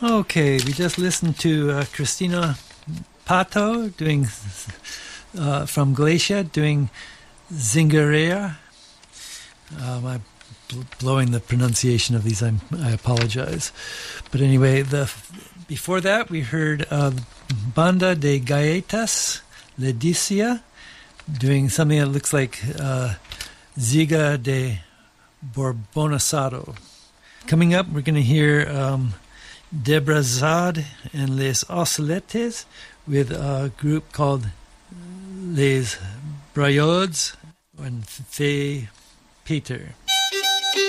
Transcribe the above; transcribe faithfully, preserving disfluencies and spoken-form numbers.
Okay, we just listened to uh, Christina Pato doing uh, from Glacia doing Zingareya. Um, I'm bl- blowing the pronunciation of these. I'm, I apologize, but anyway, the before that we heard uh, Banda de Gaetas Ledicia doing something that looks like uh, Ziga de Borbonasado. Coming up, we're going to hear um, Debrazad and Les Osletes with a group called Les Braillots and Fay Peter.